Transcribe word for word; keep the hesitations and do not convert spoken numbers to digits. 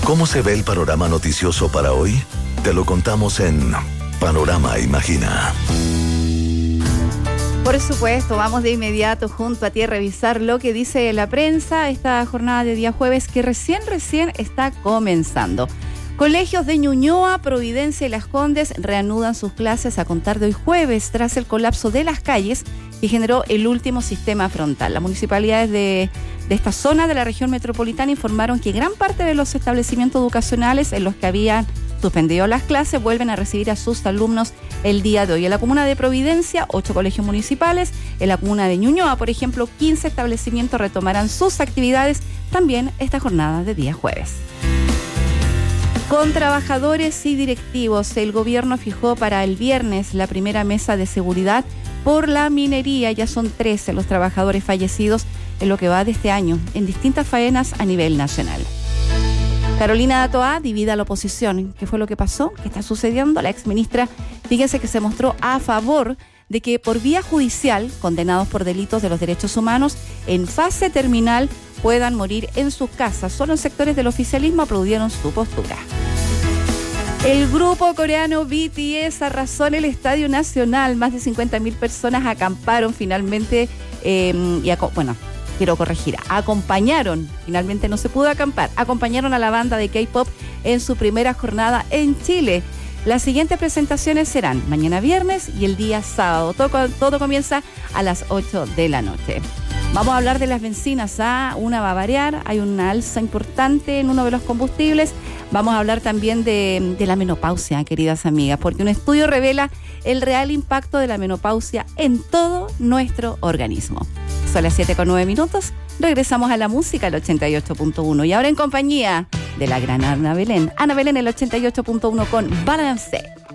¿Cómo se ve el panorama noticioso para hoy? Te lo contamos en Panorama Imagina. Por supuesto, vamos de inmediato junto a ti a revisar lo que dice la prensa esta jornada de día jueves que recién, recién está comenzando. Colegios de Ñuñoa, Providencia y Las Condes reanudan sus clases a contar de hoy jueves tras el colapso de las calles que generó el último sistema frontal. Las municipalidades de, de esta zona de la región metropolitana informaron que gran parte de los establecimientos educacionales en los que habían suspendido las clases vuelven a recibir a sus alumnos el día de hoy. En la comuna de Providencia, ocho colegios municipales. En la comuna de Ñuñoa, por ejemplo, quince establecimientos retomarán sus actividades también esta jornada de día jueves. Con trabajadores y directivos, el gobierno fijó para el viernes la primera mesa de seguridad por la minería. Ya son trece los trabajadores fallecidos en lo que va de este año, en distintas faenas a nivel nacional. Carolina Toá divide a la oposición. ¿Qué fue lo que pasó? ¿Qué está sucediendo? La exministra, fíjense que se mostró a favor de que por vía judicial, condenados por delitos de los derechos humanos, en fase terminal puedan morir en sus casas. Solo en sectores del oficialismo aplaudieron su postura. El grupo coreano B T S arrasó en el Estadio Nacional. Más de cincuenta mil personas acamparon finalmente, eh, y aco- bueno, quiero corregir, acompañaron, finalmente no se pudo acampar, acompañaron a la banda de K-pop en su primera jornada en Chile. Las siguientes presentaciones serán mañana viernes y el día sábado. Todo, todo comienza a las ocho de la noche. Vamos a hablar de las bencinas. ¿ah? Una va a variar, hay una alza importante en uno de los combustibles. Vamos a hablar también de, de la menopausia, queridas amigas, porque un estudio revela el real impacto de la menopausia en todo nuestro organismo. Son las siete con nueve minutos. Regresamos a la música, el ochenta y ocho punto uno. Y ahora en compañía de la gran Ana Belén. Ana Belén, el ochenta y ocho punto uno con Balance.